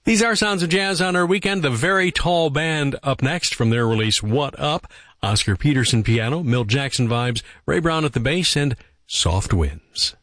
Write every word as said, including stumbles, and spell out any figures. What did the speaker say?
These are Sounds of Jazz on our weekend. The Very Tall Band up next from their release, What Up? Oscar Peterson piano, Milt Jackson vibes, Ray Brown at the bass, and Soft Winds.